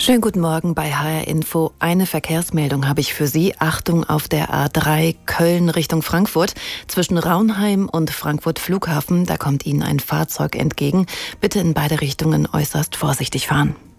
Schönen guten Morgen bei HR Info. Eine Verkehrsmeldung habe ich für Sie. Achtung auf der A3 Köln Richtung Frankfurt. Zwischen Raunheim und Frankfurt Flughafen, da kommt Ihnen ein Fahrzeug entgegen. Bitte in beide Richtungen äußerst vorsichtig fahren.